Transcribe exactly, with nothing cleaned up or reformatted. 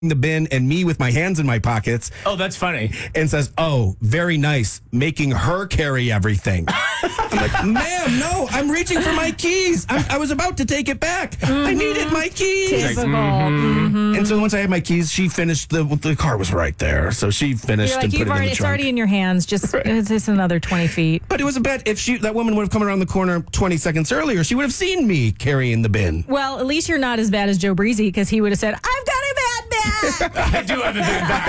the bin and me with my hands in my pockets. Oh, that's funny. And says, "Oh, very nice, making her carry everything." I'm like, "Ma'am, no, I'm reaching for my keys. I'm, I was about to take it back. Mm-hmm. I needed my keys." Typical. Mm-hmm. And so once I had my keys, she finished. The the car was right there, so she finished You're like, and put you've it already, in the it's trunk. already in your hands. Just Right. it's just another twenty feet. But it was a bet. If she that woman would have come around the corner twenty seconds earlier, she would have seen me carrying the bin. Well, at least you're not as bad as Joe Breezy because he would have said, "I've got a bad bag." I do have a bad back.